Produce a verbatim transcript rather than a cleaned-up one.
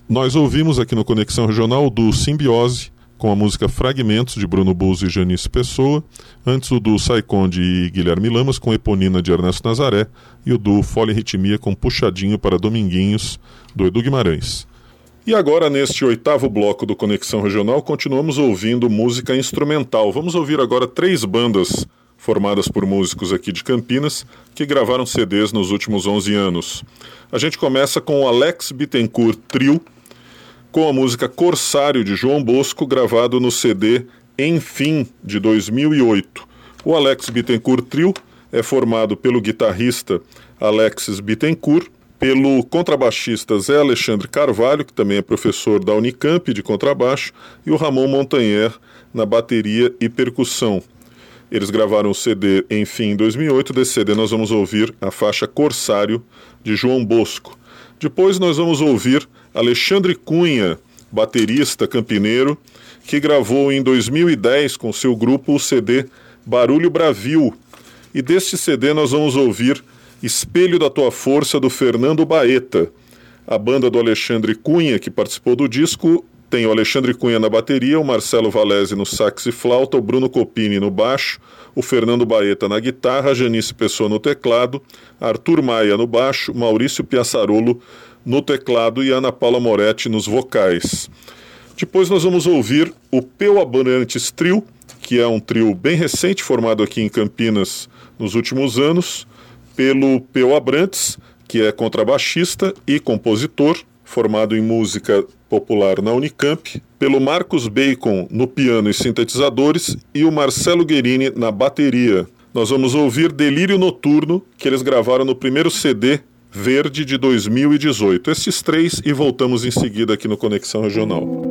Nós ouvimos aqui no Conexão Regional do Simbiose, com a música Fragmentos, de Bruno Buzo e Janice Pessoa, antes o do Saiconde e Guilherme Lamas, com Eponina, de Ernesto Nazaré, e o do Folha e Ritmia, com Puxadinho para Dominguinhos, do Edu Guimarães. E agora, neste oitavo bloco do Conexão Regional, continuamos ouvindo música instrumental. Vamos ouvir agora três bandas formadas por músicos aqui de Campinas, que gravaram C Ds nos últimos onze anos. A gente começa com o Alex Bittencourt Trio, com a música Corsário, de João Bosco, gravado no C D Enfim, de dois mil e oito. O Alex Bittencourt Trio é formado pelo guitarrista Alexis Bittencourt, pelo contrabaixista Zé Alexandre Carvalho, que também é professor da Unicamp de contrabaixo, e o Ramon Montanher na bateria e percussão. Eles gravaram o C D Enfim em dois mil e oito. Desse C D nós vamos ouvir a faixa Corsário, de João Bosco. Depois nós vamos ouvir Alexandre Cunha, baterista campineiro, que gravou em dois mil e dez com seu grupo o C D Barulho Bravio. E deste C D nós vamos ouvir Espelho da Tua Força, do Fernando Baeta. A banda do Alexandre Cunha, que participou do disco, tem o Alexandre Cunha na bateria, o Marcelo Valese no sax e flauta, o Bruno Copini no baixo, o Fernando Baeta na guitarra, a Janice Pessoa no teclado, Arthur Maia no baixo, Maurício Piaçarolo no teclado e Ana Paula Moretti nos vocais. Depois nós vamos ouvir o Peu Abrantes Trio, que é um trio bem recente, formado aqui em Campinas nos últimos anos, pelo Peu Abrantes, que é contrabaixista e compositor, formado em música popular na Unicamp, pelo Marcos Bacon no piano e sintetizadores e o Marcelo Guerini na bateria. Nós vamos ouvir Delírio Noturno, que eles gravaram no primeiro C D Verde de dois mil e dezoito. Esses três, e voltamos em seguida aqui no Conexão Regional.